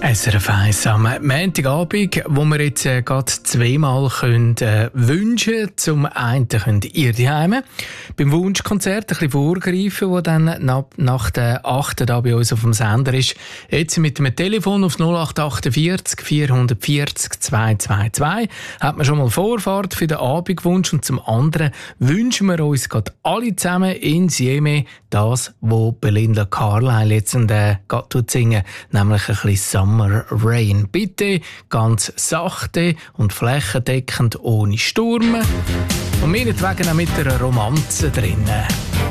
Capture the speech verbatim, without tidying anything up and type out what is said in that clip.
S R F eins am Montagabend, wo wir jetzt äh, gerade zweimal können, äh, wünschen können. Zum einen könnt ihr daheim beim Wunschkonzert ein bisschen vorgreifen, das dann nach, nach der achten da bei uns auf dem Sender ist. Jetzt mit dem Telefon auf null acht achtundvierzig vierhundertvierzig zweihundertzweiundzwanzig hat man schon mal Vorfahrt für den Abendwunsch, und zum anderen wünschen wir uns gerade alle zusammen in Sieme das, was Belinda Carlisle jetzt äh, gerade singen, nämlich ein bisschen Summer Rain. Bitte ganz sachte und flächendeckend ohne Sturm und meinetwegen auch mit einer Romanze drinnen.